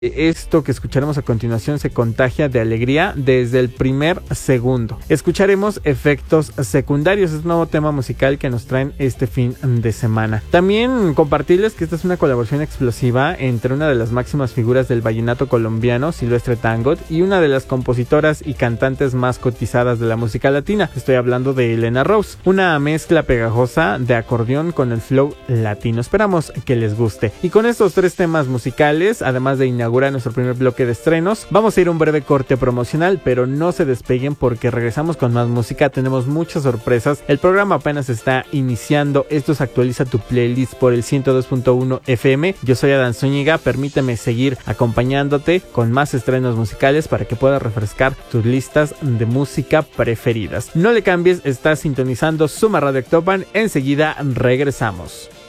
Esto que escucharemos a continuación se contagia de alegría desde el primer segundo. Escucharemos efectos secundarios, es un nuevo tema musical que nos traen este fin de semana. También compartirles que esta es una colaboración explosiva entre una de las máximas figuras del vallenato colombiano, Silvestre Tangot, y una de las compositoras y cantantes más cotizadas de la música latina. Estoy hablando de Elena Rose, una mezcla pegajosa de acordeón con el flow latino. Esperamos que les guste. Y con estos tres temas musicales, además de inaugurar nuestro primer bloque de estrenos, vamos a ir a un breve corte promocional, pero no se despeguen porque regresamos con más música. Tenemos muchas sorpresas, el programa apenas está iniciando. Esto es Actualiza tu Playlist por el 102.1 FM. Yo soy Adán Zúñiga, permíteme seguir acompañándote con más estrenos musicales para que puedas refrescar tus listas de música preferidas. No le cambies, estás sintonizando Suma Radio Octopan, enseguida regresamos.